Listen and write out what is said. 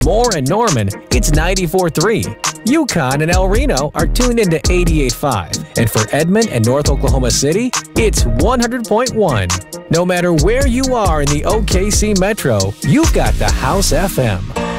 Moore and Norman, it's 94.3. Yukon and El Reno are tuned into 88.5. And for Edmond and North Oklahoma City, it's 100.1. No matter where you are in the OKC Metro, you've got the House FM.